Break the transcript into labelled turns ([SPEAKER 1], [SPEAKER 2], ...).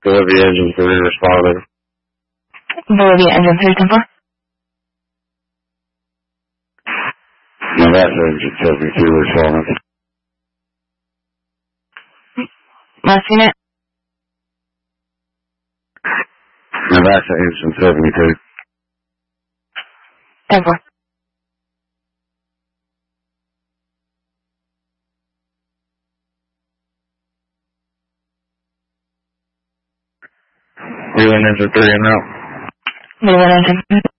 [SPEAKER 1] Bolivia engine 3 responded.
[SPEAKER 2] Bolivia engine 3, 10-4.
[SPEAKER 1] Navassa engine 72 responded.
[SPEAKER 2] Last unit.
[SPEAKER 1] Navassa engine 72.
[SPEAKER 2] 10-4.
[SPEAKER 1] Wheeling engine 3 and out.
[SPEAKER 2] Wheeling engine.